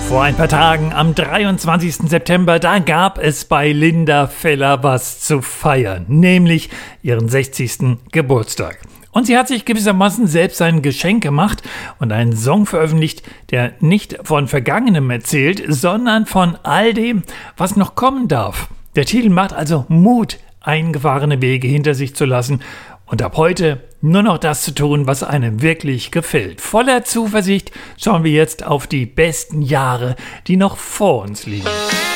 Vor ein paar Tagen, am 23. September, da gab es bei Linda Feller was zu feiern, nämlich ihren 60. Geburtstag. Und sie hat sich gewissermaßen selbst ein Geschenk gemacht und einen Song veröffentlicht, der nicht von Vergangenem erzählt, sondern von all dem, was noch kommen darf. Der Titel macht also Mut, eingefahrene Wege hinter sich zu lassen und ab heute nur noch das zu tun, was einem wirklich gefällt. Voller Zuversicht schauen wir jetzt auf die besten Jahre, die noch vor uns liegen.